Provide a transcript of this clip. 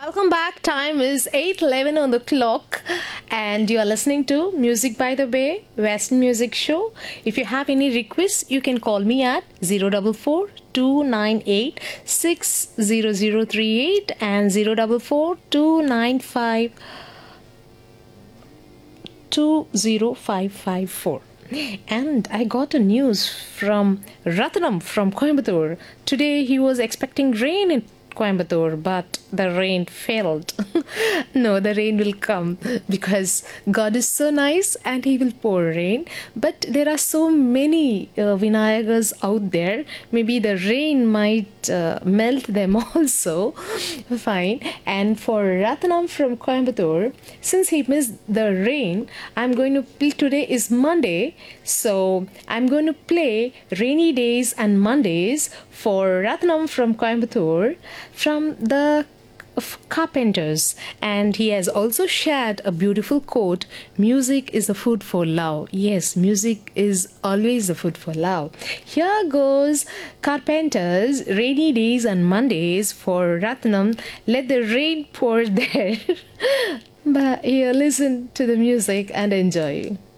Welcome back. Time is 8:11 on the clock, and you are listening to Music by the Bay, Western Music Show. If you have any requests, you can call me at 044 298 60038 and 044 295 20554. And I got a news from Ratnam from Coimbatore. Today he was expecting rain in Coimbatore, but the rain failed. No, the rain will come because God is so nice and He will pour rain. But there are so many Vinayagas out there. Maybe the rain might melt them also. Fine. And for Ratnam from Coimbatore, since he missed the rain, I'm going to play. Today is Monday, so I'm going to play Rainy Days and Mondays for Ratnam from Coimbatore from the Carpenters. And he has also shared a beautiful quote: music is the food for love. Yes, music is always the food for love. Here goes Carpenters, Rainy Days and Mondays for Ratnam. Let the rain pour there. But here, listen to the music and enjoy.